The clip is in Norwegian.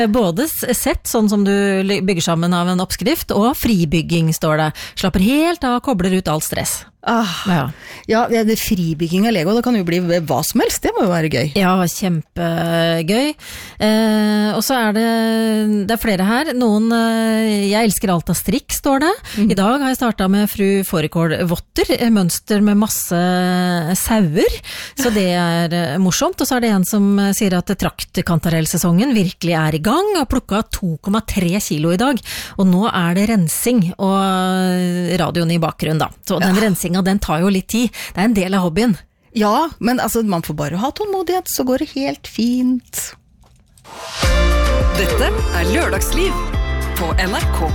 Både sett, sånn som du bygger sammen av en oppskrift, og fribygging står det. Slapper helt av, kobler ut alt stress. Ja, det fribygging av Lego, det kan jo bli hva som helst, det må jo være gøy. Ja, kjempegøy. Og så det er flere her. Noen, jeg elsker alt av strikk, står det. I dag har jeg startet med fru Fårikål-votter, mønster med masse sauer, så det er morsomt. Og så er det en som sier at traktkantarellsesongen virkelig er i gang, og plukket 2,3 kilo i dag. Og nå er det rensing og radioen i bakgrunnen da. Så den rensinga, den tar jo litt tid. Det er en del av hobbyen. Ja, men altså, man får bare ha tålmodighet, så går det helt fint. Dette er Lørdagsliv på NRK.